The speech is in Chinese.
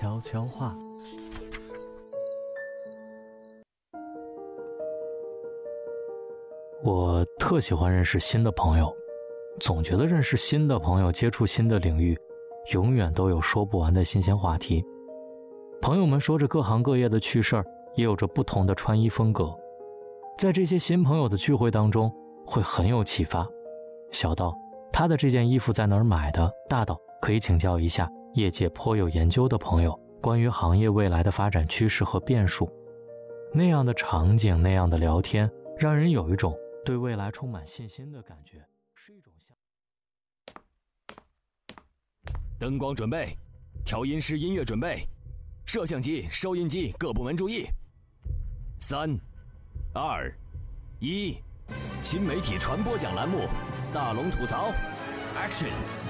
悄悄话。我特喜欢认识新的朋友，总觉得认识新的朋友，接触新的领域，永远都有说不完的新鲜话题。朋友们说着各行各业的趣事儿，也有着不同的穿衣风格。在这些新朋友的聚会当中，会很有启发。小到他的这件衣服在哪儿买的，大到可以请教一下业界颇有研究的朋友关于行业未来的发展趋势和变数。那样的场景，那样的聊天，让人有一种对未来充满信心的感觉，是一种像。 灯光准备，调音师音乐准备，摄像机、收音机各部门注意。3、2、1，新媒体传播奖栏目，大龙吐槽 ，Action！